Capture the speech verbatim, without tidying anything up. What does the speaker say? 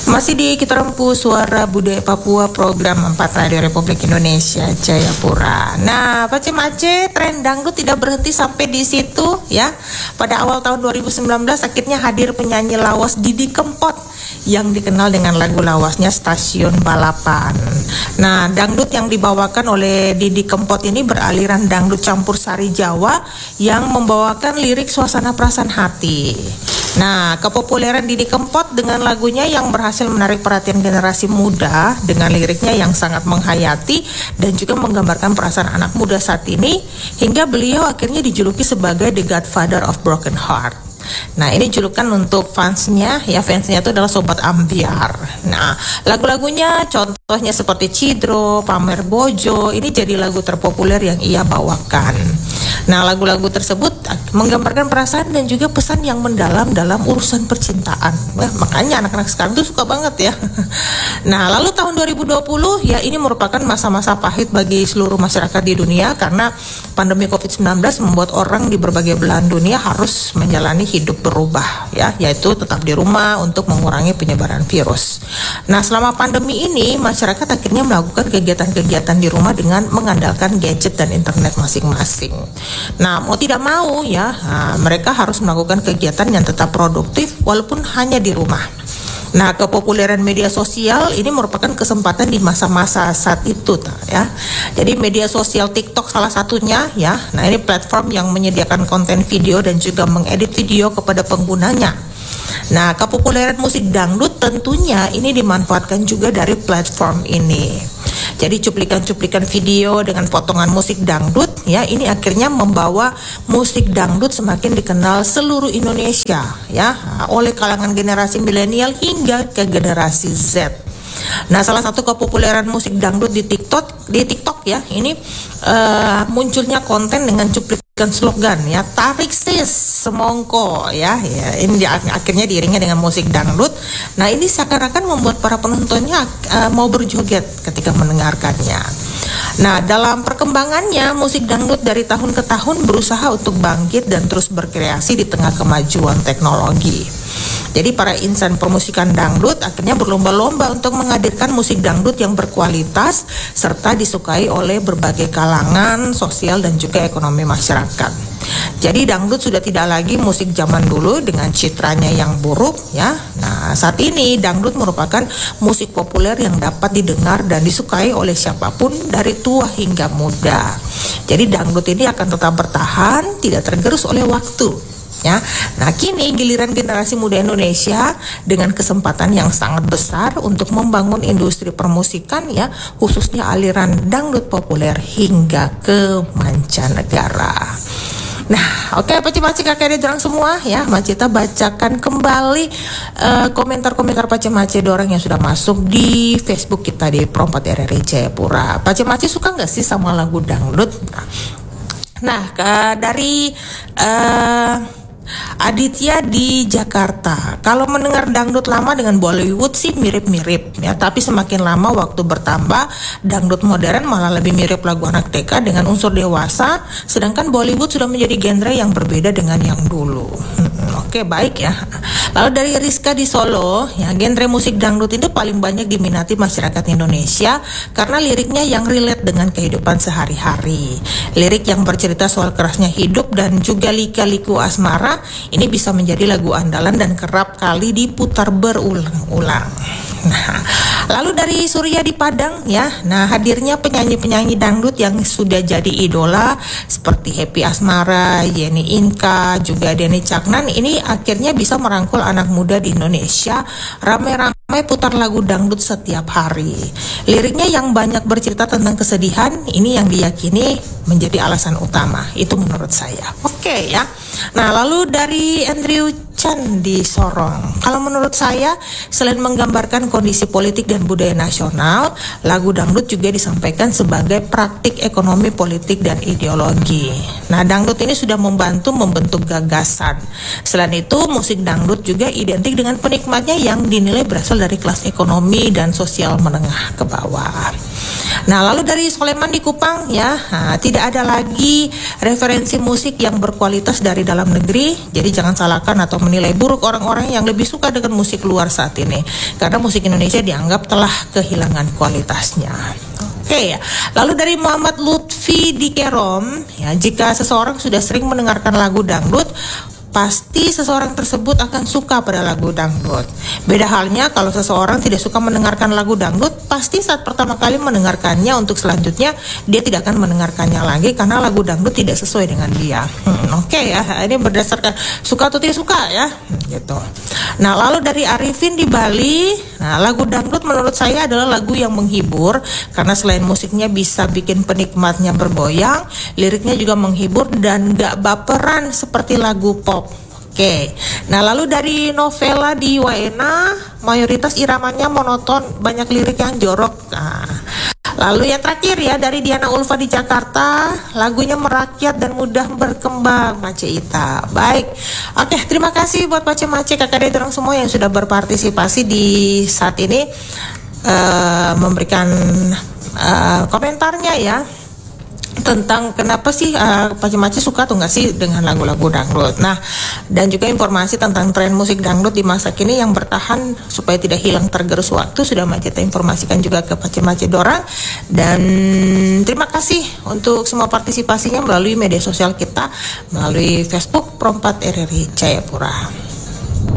Masih di Kita Rempu Suara Budaya Papua, program empat Radio Republik Indonesia Jayapura. Nah, Pace-Mace, tren dangdut tidak berhenti sampai di situ ya. Pada awal tahun dua ribu sembilan belas akhirnya hadir penyanyi lawas Didi Kempot yang dikenal dengan lagu lawasnya Stasiun Balapan. Nah, dangdut yang dibawakan oleh Didi Kempot ini beraliran dangdut campur sari Jawa yang membawakan lirik suasana perasaan hati. Nah, kepopuleran Didi Kempot dengan lagunya yang berhasil menarik perhatian generasi muda dengan liriknya yang sangat menghayati dan juga menggambarkan perasaan anak muda saat ini, hingga beliau akhirnya dijuluki sebagai The Godfather of Broken Heart. Nah, ini julukan untuk fansnya, ya fansnya itu adalah Sobat Ambiar. Nah, lagu-lagunya contohnya seperti Cidro, Pamer Bojo, ini jadi lagu terpopuler yang ia bawakan. Nah, lagu-lagu tersebut menggambarkan perasaan dan juga pesan yang mendalam dalam urusan percintaan. Nah, makanya anak-anak sekarang tuh suka banget ya. Nah, lalu tahun dua ribu dua puluh ya, ini merupakan masa-masa pahit bagi seluruh masyarakat di dunia karena pandemi covid sembilan belas membuat orang di berbagai belahan dunia harus menjalani hidup berubah ya, yaitu tetap di rumah untuk mengurangi penyebaran virus. Nah, selama pandemi ini masyarakat akhirnya melakukan kegiatan-kegiatan di rumah dengan mengandalkan gadget dan internet masing-masing. Nah, mau tidak mau ya, nah, mereka harus melakukan kegiatan yang tetap produktif walaupun hanya di rumah. Nah, kepopuleran media sosial ini merupakan kesempatan di masa-masa saat itu ya. Jadi media sosial TikTok salah satunya ya. Nah, ini platform yang menyediakan konten video dan juga mengedit video kepada penggunanya. Nah, kepopuleran musik dangdut tentunya ini dimanfaatkan juga dari platform ini. Jadi cuplikan-cuplikan video dengan potongan musik dangdut ya, ini akhirnya membawa musik dangdut semakin dikenal seluruh Indonesia ya, oleh kalangan generasi milenial hingga ke generasi Z. Nah, salah satu kepopuleran musik dangdut di TikTok di TikTok ya, ini uh, munculnya konten dengan cuplikan slogan ya, tarik sis semongko ya, ya ini di, akhirnya diiringi dengan musik dangdut. Nah, ini seakan-akan membuat para penontonnya uh, mau berjoget ketika mendengarkannya. Nah, dalam perkembangannya musik dangdut dari tahun ke tahun berusaha untuk bangkit dan terus berkreasi di tengah kemajuan teknologi. Jadi para insan permusikan dangdut akhirnya berlomba-lomba untuk menghadirkan musik dangdut yang berkualitas serta disukai oleh berbagai kalangan sosial dan juga ekonomi masyarakat. Jadi dangdut sudah tidak lagi musik zaman dulu dengan citranya yang buruk ya. Nah, saat ini dangdut merupakan musik populer yang dapat didengar dan disukai oleh siapapun dari tua hingga muda. Jadi dangdut ini akan tetap bertahan, tidak tergerus oleh waktu. Ya, nah kini giliran generasi muda Indonesia dengan kesempatan yang sangat besar untuk membangun industri permusikan ya, khususnya aliran dangdut populer hingga ke mancanegara. Nah, oke okay, Pace-Mace kakek dorang semua ya, Macita bacakan kembali uh, komentar-komentar Pace-Mace dorang yang sudah masuk di Facebook kita di Pro empat R R I Jayapura. Pace-Mace suka nggak sih sama lagu dangdut? Nah, ke, dari uh, Aditya di Jakarta, kalau mendengar dangdut lama dengan Bollywood sih mirip-mirip ya, tapi semakin lama waktu bertambah dangdut modern malah lebih mirip lagu anak T K dengan unsur dewasa, sedangkan Bollywood sudah menjadi genre yang berbeda dengan yang dulu. hmm, Oke, baik ya. Lalu dari Rizka di Solo ya, genre musik dangdut itu paling banyak diminati masyarakat Indonesia karena liriknya yang relate dengan kehidupan sehari-hari. Lirik yang bercerita soal kerasnya hidup dan juga lika-liku asmara ini bisa menjadi lagu andalan dan kerap kali diputar berulang-ulang. Nah, lalu dari Surya di Padang ya, nah hadirnya penyanyi-penyanyi dangdut yang sudah jadi idola seperti Happy Asmara, Yeni Inka, juga Denny Caknan ini akhirnya bisa merangkul anak muda di Indonesia rame-rame putar lagu dangdut setiap hari. Liriknya yang banyak bercerita tentang kesedihan ini yang diyakini menjadi alasan utama, itu menurut saya. Oke ya. Nah, lalu dari Andrew Chan di Sorong, kalau menurut saya selain menggambarkan kondisi politik dan budaya nasional, lagu dangdut juga disampaikan sebagai praktik ekonomi, politik, dan ideologi. Nah, dangdut ini sudah membantu membentuk gagasan. Selain itu, musik dangdut juga identik dengan penikmatnya yang dinilai berasal berasal dari kelas ekonomi dan sosial menengah ke bawah. Nah, lalu dari Soleman di Kupang ya, nah, tidak ada lagi referensi musik yang berkualitas dari dalam negeri. Jadi jangan salahkan atau menilai buruk orang-orang yang lebih suka dengan musik luar saat ini, karena musik Indonesia dianggap telah kehilangan kualitasnya. Oke ya. Lalu dari Muhammad Lutfi di Kerom, ya, jika seseorang sudah sering mendengarkan lagu dangdut, pasti seseorang tersebut akan suka pada lagu dangdut. Beda halnya kalau seseorang tidak suka mendengarkan lagu dangdut, pasti saat pertama kali mendengarkannya untuk selanjutnya dia tidak akan mendengarkannya lagi karena lagu dangdut tidak sesuai dengan dia. Hmm, Oke okay ya, ini berdasarkan suka atau tidak suka ya, gitu. Nah, lalu dari Arifin di Bali, nah lagu dangdut menurut saya adalah lagu yang menghibur karena selain musiknya bisa bikin penikmatnya bergoyang, liriknya juga menghibur dan gak baperan seperti lagu pop. Oke, nah lalu dari Novela di Waena, mayoritas iramanya monoton, banyak lirik yang jorok. Nah, lalu yang terakhir ya dari Diana Ulfa di Jakarta, lagunya merakyat dan mudah berkembang, Mace Ita. Baik, oke, terima kasih buat Mace-Mace, kakak adik orang semua yang sudah berpartisipasi di saat ini, uh, memberikan uh, komentarnya ya tentang kenapa sih uh, Mace-Mace suka atau enggak sih dengan lagu-lagu dangdut. Nah, dan juga informasi tentang tren musik dangdut di masa kini yang bertahan supaya tidak hilang tergerus waktu sudah Mace informasikan juga ke Mace-Mace Dorang. Dan terima kasih untuk semua partisipasinya melalui media sosial kita, melalui Facebook Pro empat R R I Jayapura.